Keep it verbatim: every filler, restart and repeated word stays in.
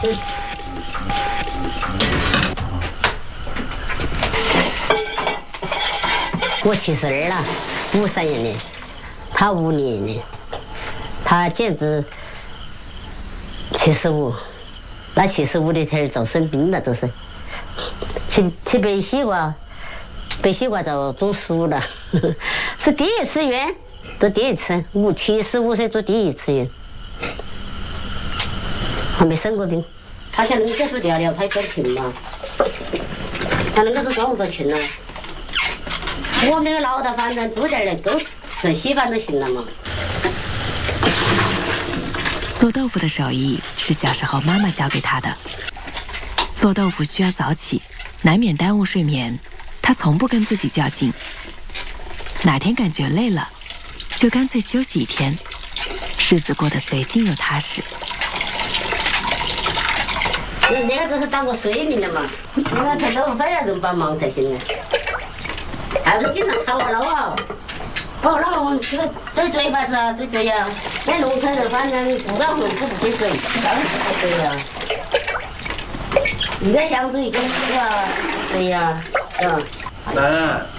我七十二了，五三年的，他五零的，他简直七十五，那七十五的才遭生病了，都是去去背西瓜，背西瓜就中暑了，是第一次院，做第一次，五七十五岁做第一次院，还没生过病。他像那个手术掉了，他也得群了，他那个是装不到群了。我们那个老大反正多点人都吃稀饭就行了嘛。 做豆腐的手艺是小时候妈妈教给他的。做豆腐需要早起，难免耽误睡眠，他从不跟自己较劲。哪天感觉累了，就干脆休息一天，日子过得随心又踏实。 那个都是当过水民的嘛，那个才豆腐非要人帮忙才行啊。还不是经常吵我老啊，我老公这个对嘴巴子啊，对嘴呀，在农村人反正不干活不不对嘴，当然不对呀。一个相对一个一个，对呀，嗯。 来。